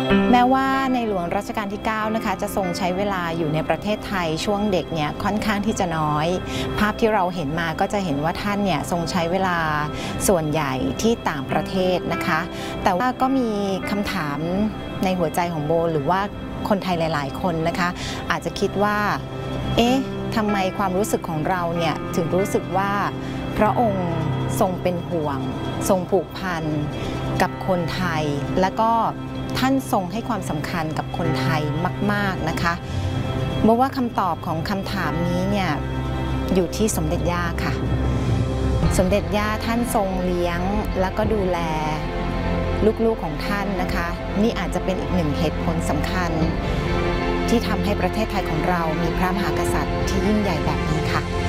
แม้ว่าในหลวงรัชกาลที่9นะคะจะทรงใช้เวลาอยู่ในประเทศไทยช่วงเด็กเนี่ยค่อนข้างที่จะน้อยภาพที่เราเห็นมาก็จะเห็นว่าท่านเนี่ยทรงใช้เวลาส่วนใหญ่ที่ต่างประเทศนะคะแต่ว่าก็มีคำถามในหัวใจของโบหรือว่าคนไทยหลายๆคนนะคะอาจจะคิดว่าทำไมความรู้สึกของเราเนี่ยถึงรู้สึกว่าพระองค์ทรงเป็นห่วงทรงผูกพันกับคนไทยและก็ท่านทรงให้ความสำคัญกับคนไทยมากๆนะคะเพราะว่าคำตอบของคำถามนี้เนี่ยอยู่ที่สมเด็จย่าค่ะสมเด็จย่าท่านทรงเลี้ยงและก็ดูแลลูกๆของท่านนะคะนี่อาจจะเป็นอีกหนึ่งเหตุผลสำคัญที่ทำให้ประเทศไทยของเรามีพระมหากษัตริย์ที่ยิ่งใหญ่แบบนี้ค่ะ